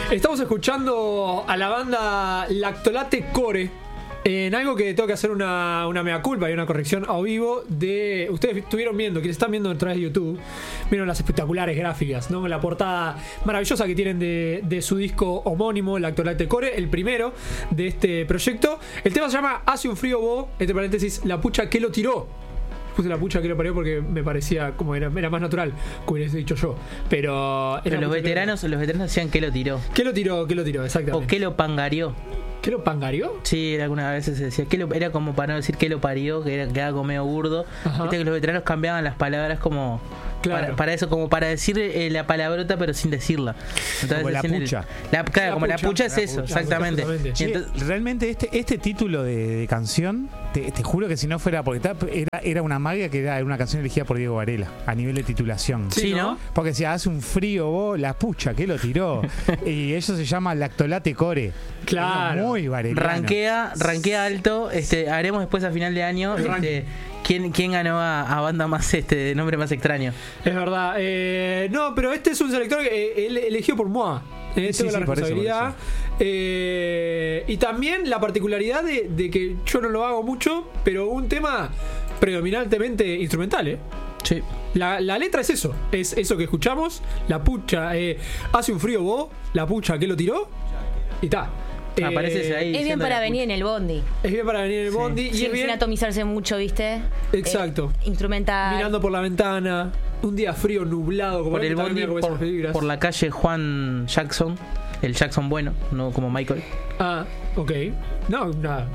Estamos escuchando a la banda Lactolate Core en algo que tengo que hacer una mea culpa y una corrección a vivo de... Ustedes estuvieron viendo, quienes están viendo a través de YouTube, vieron las espectaculares gráficas, ¿no? La portada maravillosa que tienen de su disco homónimo, Lactolate Core, el primero de este proyecto. El tema se llama Hace un frío bo, entre paréntesis, la pucha que lo tiró. Puse la pucha que lo parió porque me parecía como era más natural, como hubiese dicho yo. Pero los veteranos decían que lo tiró. ¿Qué lo tiró, exactamente? O que lo pangarió. ¿Qué lo pangarió? Sí, algunas veces se decía era como para no decir que lo parió, quedaba como medio burdo. Viste que los veteranos cambiaban las palabras como claro. para eso, como para decir la palabrota pero sin decirla. Entonces, como la pucha. Como la pucha es eso, exactamente. Sí, entonces, realmente este título de canción, te juro que si no fuera porque era una magia, que era una canción elegida por Diego Varela a nivel de titulación. Sí, ¿no? Porque si hace un frío vos, la pucha, que lo tiró. Y eso se llama Lactolate Core. Claro. Muy vareliano. Rankea alto. Haremos después a final de año ¿Quién ganó a banda más de nombre más extraño? Es verdad. No, pero este es un selector que eligió por Moa. Tengo la responsabilidad. Por eso. Y también la particularidad de que yo no lo hago mucho, pero un tema predominantemente instrumental, Sí. La letra es eso. Es eso que escuchamos. La pucha, hace un frío vos, la pucha que lo tiró. Y está. Aparece ahí. Es bien para venir en el bondi. Es bien para venir en el bondi. Sí, y es bien sin atomizarse mucho, ¿viste? Exacto. Instrumental. Mirando por la ventana. Un día frío, nublado. Como por el bondi, por la calle Juan Jackson. El Jackson bueno, no como Michael. Ah, ok. No, nada.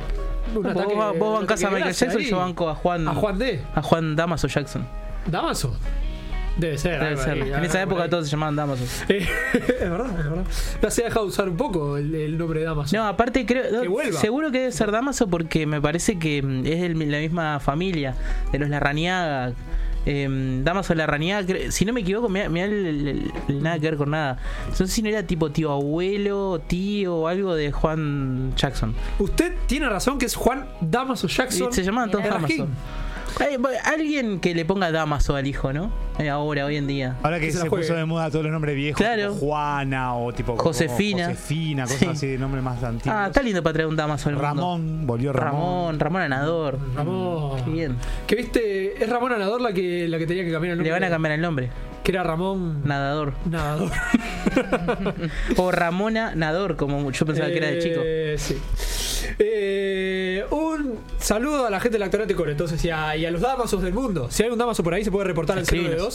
Vos bancás a Michael Jackson, yo banco a Juan. ¿A Juan D? A Juan Damaso Jackson. ¿Damaso? Debe ser. En esa época todos se llamaban Damaso. Es verdad. Ya se ha dejado usar un poco el nombre de Damaso. No, aparte seguro que debe ser Damaso porque me parece que es de la misma familia de los Larrañaga. Damaso Larrañaga, si no me equivoco, mirá el nada que ver con nada. No sé si no era tipo tío abuelo, tío o algo de Juan Jackson. Usted tiene razón que es Juan Damaso Jackson. Se llamaban todos Damaso. Alguien que le ponga Damaso al hijo, ¿no? Ahora, hoy en día. Ahora que se puso de moda todos los nombres viejos, claro. Tipo Juana o tipo Josefina, cosas así de nombres más antiguos. Está lindo para traer un Damaso al mundo. Volvió Ramón Anador. Ramón. Qué bien. Que viste, es Ramón Anador la que tenía que cambiar el nombre. Le van a cambiar el nombre. Que era Ramón Nadador. O Ramona Nador, como yo pensaba que era de chico. Sí. Un saludo a la gente de Lactolate Core, entonces, y a los Damasos del mundo. Si hay un Damaso por ahí, se puede reportar al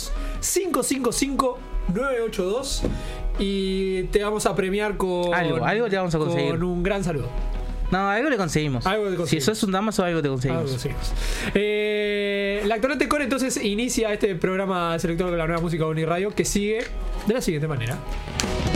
092-555-982 y te vamos a premiar con algo te vamos a conseguir. Con un gran saludo. No, algo le conseguimos. Si sos un Damaso, algo te conseguimos. Lactolate Core entonces inicia este programa selector de la nueva música de Uniradio, que sigue de la siguiente manera.